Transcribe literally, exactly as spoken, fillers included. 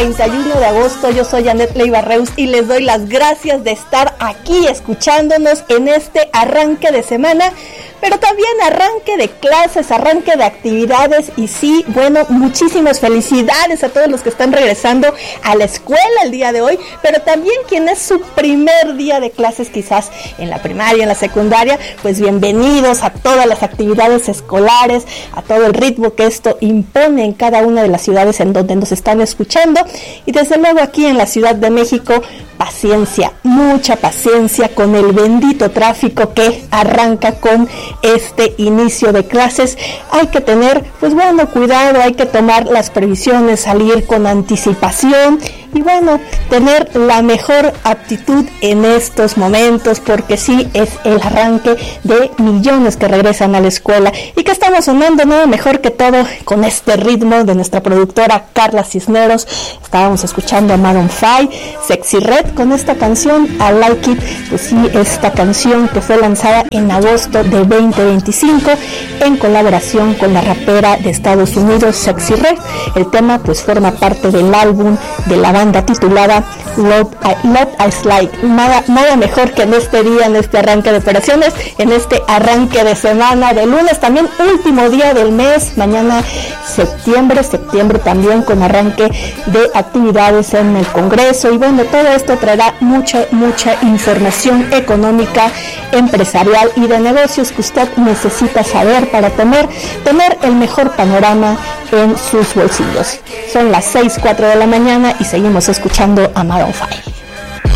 treinta y uno de agosto, yo soy Anet Leiva Reus y les doy las gracias de estar aquí escuchándonos en este arranque de semana, pero también arranque de clases, arranque de actividades y sí, bueno, muchísimas felicidades a todos los que están regresando a la escuela el día de hoy, pero también quien es su primer día de clases quizás en la primaria, en la secundaria, pues bienvenidos a todas las actividades escolares, a todo el ritmo que esto impone en cada una de las ciudades en donde nos están escuchando y desde luego aquí en la Ciudad de México, paciencia, mucha paciencia con el bendito tráfico que arranca con este inicio de clases. Hay que tener, pues bueno, cuidado, hay que tomar las previsiones, salir con anticipación y bueno, tener la mejor aptitud en estos momentos porque sí es el arranque de millones que regresan a la escuela y que estamos sonando nada mejor que todo con este ritmo de nuestra productora Carla Cisneros. Estábamos escuchando a Maroon five, Sexy Red con esta canción I Like It, pues sí, esta canción que fue lanzada en agosto de veinte veinticinco en colaboración con la rapera de Estados Unidos Sexy Red. El tema pues forma parte del álbum de la banda titulada Love, I, Love Is Like. Nada, nada mejor que en este día, en este arranque de operaciones, en este arranque de semana de lunes, también último día del mes, mañana septiembre, septiembre también con arranque de actividades en el Congreso y bueno, todo esto traerá mucha, mucha información económica, empresarial y de negocios que usted necesita saber para tener, tener el mejor panorama en sus bolsillos. Son las seis, cuatro de la mañana y seguimos escuchando a Maroon five.